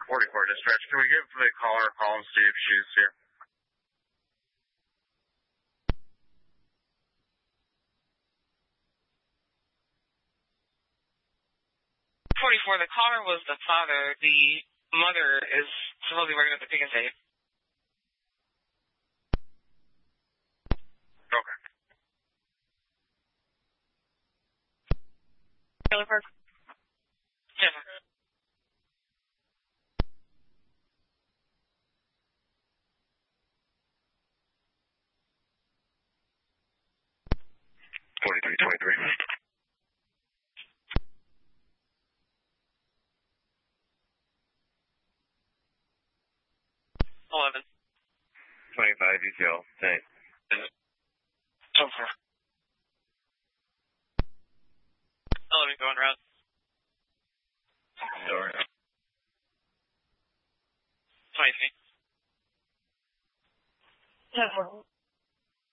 44 dispatch. Can we give the caller a call and see if she's here? 44, the caller was the father. The mother is supposedly working at the Pick and Save. Okay. Taylor Park. Jennifer. $11. 25 detail. Thanks. Over. 11 going around. Sorry. 23. 10-4.